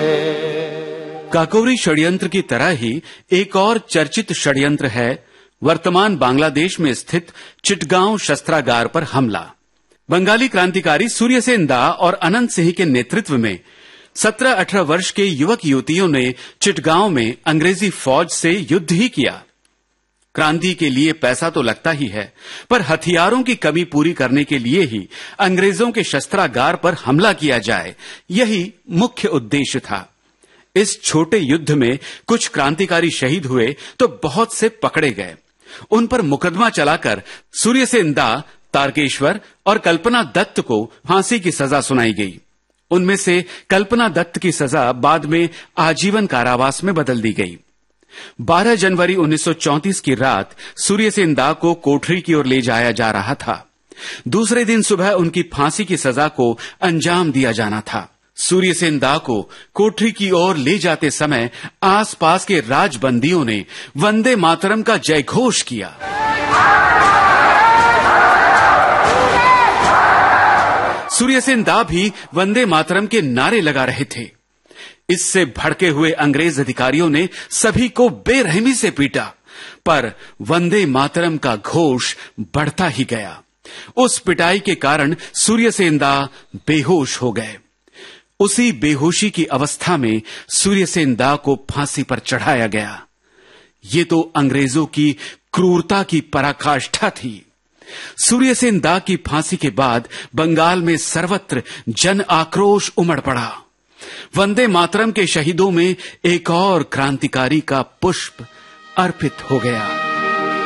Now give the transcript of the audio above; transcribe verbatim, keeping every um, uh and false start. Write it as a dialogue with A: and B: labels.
A: है।
B: काकोरी षड्यंत्र की तरह ही एक और चर्चित षड्यंत्र है वर्तमान बांग्लादेश में स्थित चिटगांव शस्त्रागार पर हमला। बंगाली क्रांतिकारी सूर्यसेन दा और अनंत सिंह के नेतृत्व में सत्रह अठारह वर्ष के युवक युवतियों ने चिटगांव में अंग्रेजी फौज से युद्ध ही किया। क्रांति के लिए पैसा तो लगता ही है, पर हथियारों की कमी पूरी करने के लिए ही अंग्रेजों के शस्त्रागार पर हमला किया जाए, यही मुख्य उद्देश्य था। इस छोटे युद्ध में कुछ क्रांतिकारी शहीद हुए तो बहुत से पकड़े गए। उन पर मुकदमा चलाकर सूर्यसेन दा, तारकेश्वर और कल्पना दत्त को फांसी की सजा सुनाई गई। उनमें से कल्पना दत्त की सजा बाद में आजीवन कारावास में बदल दी गई। बारह जनवरी उन्नीस सौ चौंतीस की रात सूर्यसेन दा को कोठरी की ओर ले जाया जा रहा था। दूसरे दिन सुबह उनकी फांसी की सजा को अंजाम दिया जाना था। सूर्यसेन दा को कोठरी की ओर ले जाते समय आसपास के राजबंदियों ने वंदे मातरम का जयघोष किया। सूर्यसेन दा भी वंदे मातरम के नारे लगा रहे थे। इससे भड़के हुए अंग्रेज अधिकारियों ने सभी को बेरहमी से पीटा, पर वंदे मातरम का घोष बढ़ता ही गया। उस पिटाई के कारण सूर्यसेन दा बेहोश हो गए। उसी बेहोशी की अवस्था में सूर्यसेन दा को फांसी पर चढ़ाया गया। ये तो अंग्रेजों की क्रूरता की पराकाष्ठा थी। सूर्यसेन दा की फांसी के बाद बंगाल में सर्वत्र जन आक्रोश उमड़ पड़ा। वंदे मातरम के शहीदों में एक और क्रांतिकारी का पुष्प अर्पित हो गया।